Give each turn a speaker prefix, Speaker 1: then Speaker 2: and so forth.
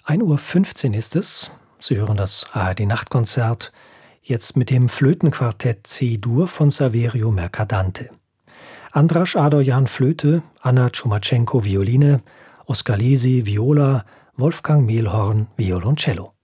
Speaker 1: 1:15 Uhr ist es. Sie hören das ARD-Nachtkonzert, jetzt mit dem Flötenquartett C-Dur von Saverio Mercadante. Andras Adoyan Flöte, Anna Tschumachenko Violine, Oskar Lesi Viola, Wolfgang Mehlhorn Violoncello.